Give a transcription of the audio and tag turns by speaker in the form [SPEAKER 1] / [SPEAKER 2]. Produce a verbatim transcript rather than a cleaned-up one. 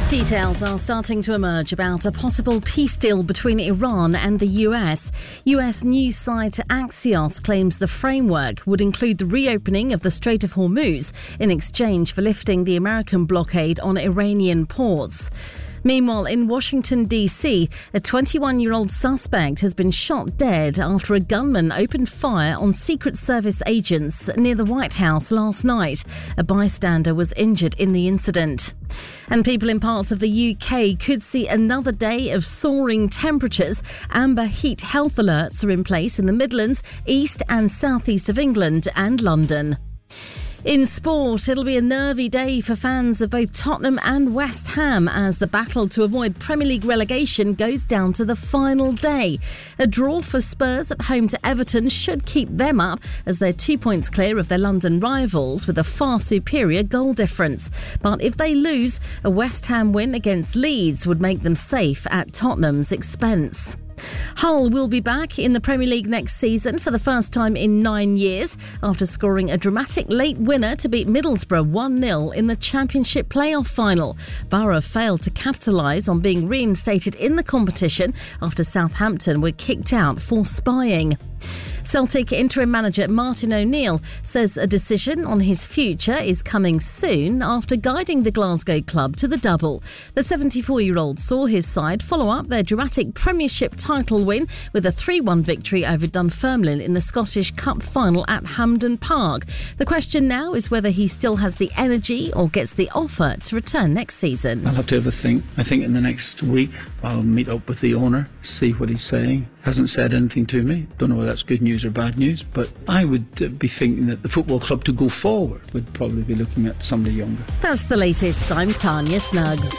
[SPEAKER 1] Details are starting to emerge about a possible peace deal between Iran and the U S. U S news site Axios claims the framework would include the reopening of the Strait of Hormuz in exchange for lifting the American blockade on Iranian ports. Meanwhile, in Washington, D C, a twenty-one-year-old suspect has been shot dead after a gunman opened fire on Secret Service agents near the White House last night. A bystander was injured in the incident. And people in parts of the U K could see another day of soaring temperatures. Amber heat health alerts are in place in the Midlands, east and southeast of England and London. In sport, it'll be a nervy day for fans of both Tottenham and West Ham as the battle to avoid Premier League relegation goes down to the final day. A draw for Spurs at home to Everton should keep them up as they're two points clear of their London rivals with a far superior goal difference. But if they lose, a West Ham win against Leeds would make them safe at Tottenham's expense. Hull will be back in the Premier League next season for the first time in nine years after scoring a dramatic late winner to beat Middlesbrough one nil in the Championship playoff final. Borough failed to capitalise on being reinstated in the competition after Southampton were kicked out for spying. Celtic interim manager Martin O'Neill says a decision on his future is coming soon after guiding the Glasgow club to the double. The seventy-four-year-old saw his side follow up their dramatic Premiership title win with a three one victory over Dunfermline in the Scottish Cup final at Hampden Park. The question now is whether he still has the energy or gets the offer to return next season.
[SPEAKER 2] I'll have to have a think. I think in the next week I'll meet up with the owner, see what he's saying. Hasn't said anything to me. Don't know whether that's good news or bad news, but I would uh, be thinking that the football club to go forward would probably be looking at somebody younger.
[SPEAKER 1] That's the latest. I'm Tanya Snuggs.